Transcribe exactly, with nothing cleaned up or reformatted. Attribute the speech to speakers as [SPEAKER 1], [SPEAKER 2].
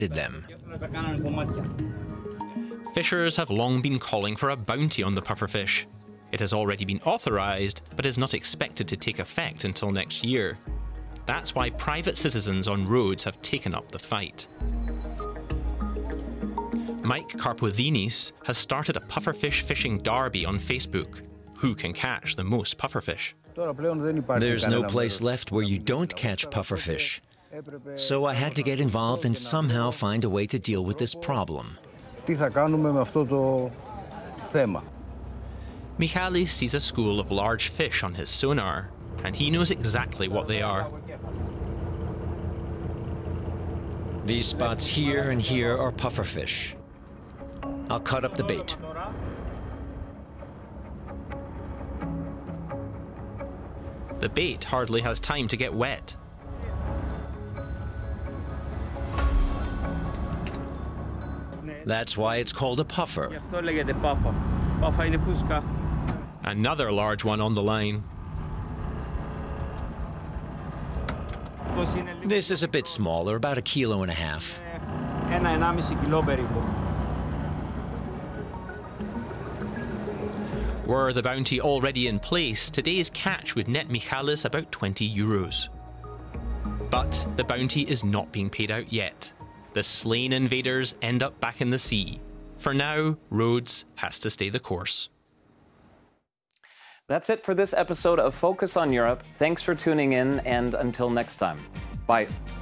[SPEAKER 1] them.
[SPEAKER 2] Fishers have long been calling for a bounty on the pufferfish. It has already been authorised, but is not expected to take effect until next year. That's why private citizens on Rhodes have taken up the fight. Mike Karpothinis has started a pufferfish fishing derby on Facebook. Who can catch the most pufferfish?
[SPEAKER 1] There's no place left where you don't catch pufferfish. So I had to get involved and somehow find a way to deal with this problem.
[SPEAKER 2] Michalis sees a school of large fish on his sonar, and he knows exactly what they are.
[SPEAKER 1] These spots here and here are pufferfish. I'll cut up the bait.
[SPEAKER 2] The bait hardly has time to get wet.
[SPEAKER 1] That's why it's called a puffer.
[SPEAKER 2] Another large one on the line.
[SPEAKER 1] This is a bit smaller, about a kilo and a half.
[SPEAKER 2] Were the bounty already in place, today's catch would net Michalis about twenty euros. But the bounty is not being paid out yet. The slain invaders end up back in the sea. For now, Rhodes has to stay the course.
[SPEAKER 3] That's it for this episode of Focus on Europe. Thanks for tuning in, and until next time, bye.